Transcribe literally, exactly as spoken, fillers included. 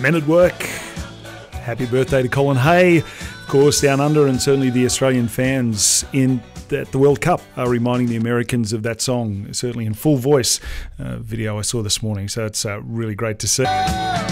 Men at Work. Happy birthday to Colin Hay, of course, down under, and certainly the Australian fans in at the World Cup are reminding the Americans of that song, certainly in full voice. Uh, video I saw this morning, so it's uh, really great to see.